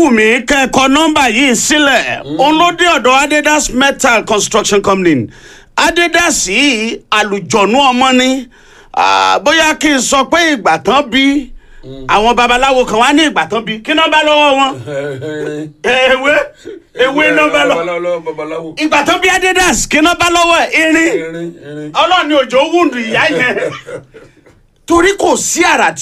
wù mí kẹ́kọ̀ọ́ nọ́mbà yìí sílẹ̀ òun ló dé ọ̀dọ̀ Adidas Metal Construction Company. Adidas yìí àlùjọ̀nú ọmọ ni bóyá kí n sọ pé ìgbà tán bí àwọn babaláwo kan wá ní ìgbà tán bí kí náà bá lọ́wọ́ wọn ewé náà bá lọ́wọ́ ìgbà tán bí Adidas kí náà bá lọ́wọ́ irin ọlọ́ọ̀ni òjò wúndù ìyá yẹn torí kò sí àrà